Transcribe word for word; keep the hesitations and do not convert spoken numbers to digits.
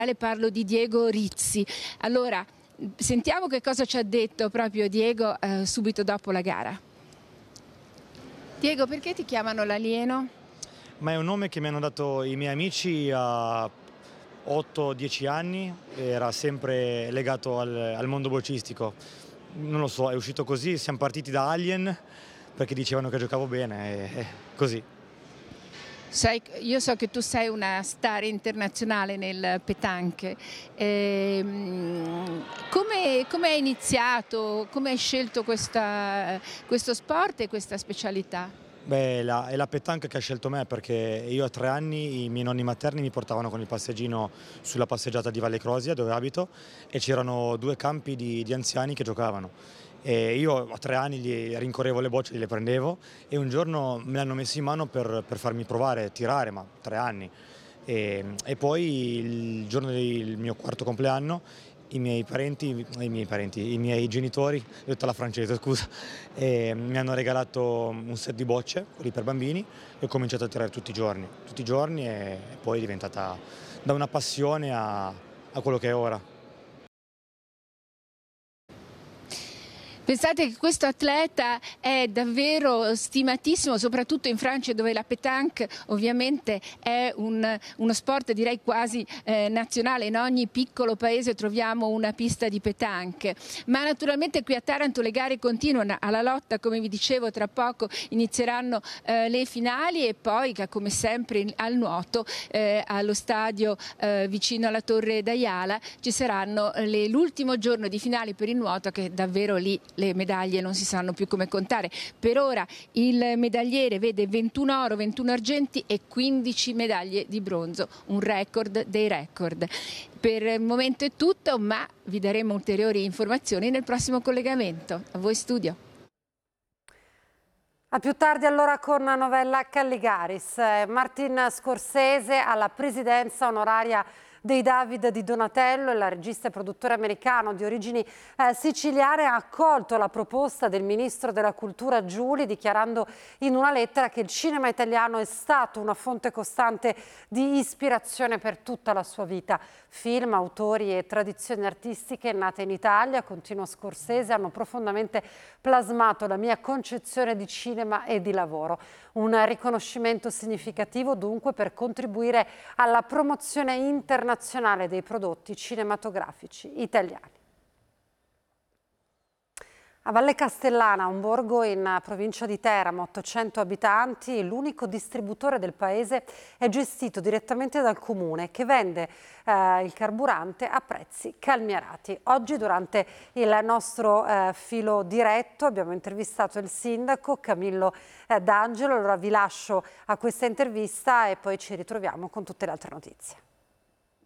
Parlo di Diego Rizzi. Allora, sentiamo che cosa ci ha detto proprio Diego eh, subito dopo la gara. Diego, perché ti chiamano l'alieno? Ma è un nome che mi hanno dato i miei amici a otto dieci anni, era sempre legato al, al mondo boccistico. Non lo so, è uscito così, siamo partiti da Alien perché dicevano che giocavo bene e, e così. Sai, io so che tu sei una star internazionale nel pétanque. Ehm, come, come hai iniziato? Come hai scelto questa, questo sport e questa specialità? Beh, la, è la pétanque che ha scelto me perché io a tre anni i miei nonni materni mi portavano con il passeggino sulla passeggiata di Valle Crosia dove abito e c'erano due campi di, di anziani che giocavano. E io a tre anni gli rincorrevo le bocce, le prendevo e un giorno me l'hanno messo in mano per, per farmi provare a tirare, ma tre anni. E, e poi il giorno del mio quarto compleanno i miei parenti, i miei parenti, i miei genitori, ho detto alla francese scusa, e mi hanno regalato un set di bocce, quelli per bambini, e ho cominciato a tirare tutti i giorni, tutti i giorni e poi è diventata da una passione a, a quello che è ora. Pensate che questo atleta è davvero stimatissimo, soprattutto in Francia dove la pétanque ovviamente è un, uno sport direi quasi eh, nazionale, in ogni piccolo paese troviamo una pista di pétanque, ma naturalmente qui a Taranto le gare continuano, alla lotta come vi dicevo tra poco inizieranno eh, le finali e poi come sempre al nuoto eh, allo stadio eh, vicino alla Torre d'Aiala ci saranno l'ultimo giorno di finali per il nuoto che davvero lì le medaglie non si sanno più come contare. Per ora il medagliere vede ventuno oro, ventuno argenti e quindici medaglie di bronzo, un record dei record. Per il momento è tutto, ma vi daremo ulteriori informazioni nel prossimo collegamento. A voi studio. A più tardi allora con Novella Calligaris. Martin Scorsese alla presidenza onoraria dei David di Donatello, il regista e produttore americano di origini eh, siciliane, ha accolto la proposta del ministro della cultura Giuli, dichiarando in una lettera che il cinema italiano è stato una fonte costante di ispirazione per tutta la sua vita. Film, autori e tradizioni artistiche nate in Italia, continua Scorsese, hanno profondamente plasmato la mia concezione di cinema e di lavoro. Un riconoscimento significativo dunque per contribuire alla promozione internazionale dei prodotti cinematografici italiani. A Valle Castellana, un borgo in provincia di Teramo, ottocento abitanti, l'unico distributore del paese è gestito direttamente dal comune che vende eh, il carburante a prezzi calmierati. Oggi durante il nostro eh, filo diretto abbiamo intervistato il sindaco Camillo eh, D'Angelo, allora vi lascio a questa intervista e poi ci ritroviamo con tutte le altre notizie.